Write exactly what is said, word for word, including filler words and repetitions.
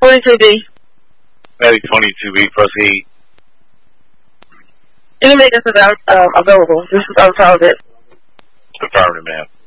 twenty-two B. Maddie twenty-two B, proceed. Any maintenance is um, available. This is unsolved. Affirmative, ma'am.